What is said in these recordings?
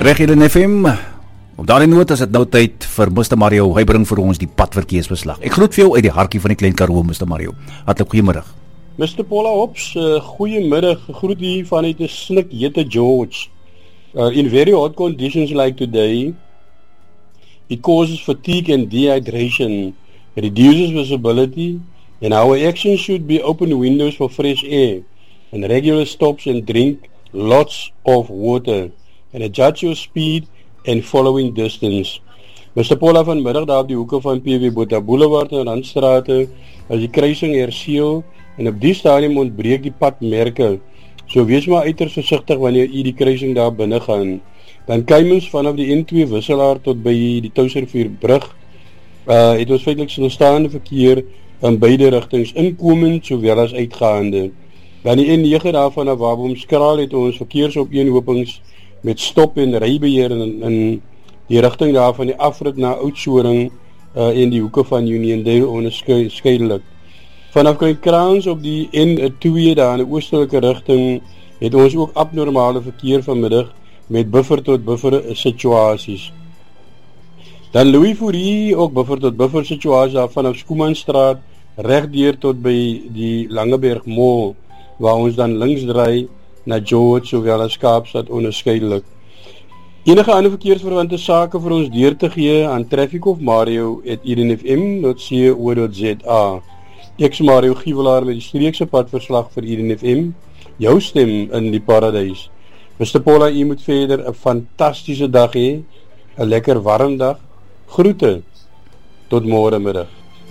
Reg hier in FM. Op daardie noot is dit nou tyd vir Mr. Mario. Hy bring vir ons die padverkeersbeslag. Ek groet vir jou uit die hartjie van die Klein Karoo, Mr. Mario. Hartlik goeiemiddag. Mr. Paula Hops, goeiemiddag. Groet hier vanuit 'n snikhete George. In very hot conditions like today, it causes fatigue and dehydration, reduces visibility, and our action should be open windows for fresh air, and regular stops and drink lots of water, and adjust your speed and following distance. Mr. Paula, vanmiddag daar op die hoeke van PW Botha Boulevard en Randstrate, as die kruising herseël, en op die stadium ontbreek die padmerke. So wees maar uiters versigtig wanneer u die kruising daar binne gaan. Dan Kuymans vanaf die N2 wisselaar tot by die Touwsrivier brug, het ons feitlik stilstaande verkeer in beide rigtings, inkomend sowel as uitgaande. Dan die N9 daarvan af Wabomskraal het ons verkeersopeenhopings met stop en rybeheer in die rigting daarvan die afrit na Oudtshoorn en die hoeke van Uniondale onderskeidelik. Vanaf Kraans op die N2 daar in die oostelike rigting het ons ook abnormale verkeer vanmiddag met buffer tot buffer situasies. Dan Louis Fourie ook buffer tot buffer situasie daar vanaf Schoemanstraat regdeur tot by die Langeberg Mall waar ons dan links draai na George sowel as Kaapstad onderskeidelik. Enige ander verkeersverwante sake vir ons deur te gee aan Traffic of Mario @irenfm.co.za. Ek Mario Giewelaar met die streekse padverslag vir IrenFM, jou stem in die paradys. Mr. Paula, u moet verder 'n fantastiese dag hê, 'n lekker warm dag. Groete, tot môre middag.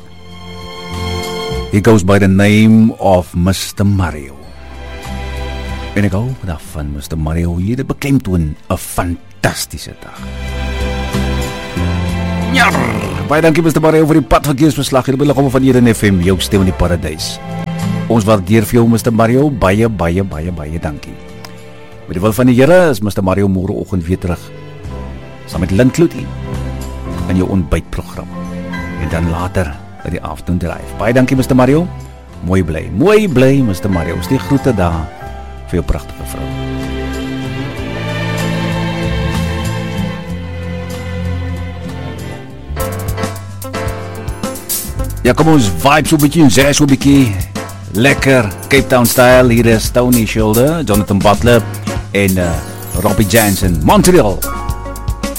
He goes by the name of Mr. Mario. En ek hou van Mr. Mario hier, dit beklemtoon 'n fantastiese dag. Ja, baie dankie Mr. Mario vir die padverkeersbeslag hier op die liggaam van IrenFM, jou stem in die paradys. Ons waardeer vir jou Mr. Mario, baie dankie. Met die wil van die Here is Mr. Mario môreoggend weer terug, saam met Lindkloetie in jou ontbytprogram. En dan later by die afternoon drive. Baie dankie Mr. Mario, mooi bly Mr. Mario, die groete daar vir jou pragtige vrou. Ja, kom ons vibe so bietjie en sê so bietjie lekker Cape Town style. Hier is Tony Schilder, Jonathan Butler en Robbie Jansen, Montreal.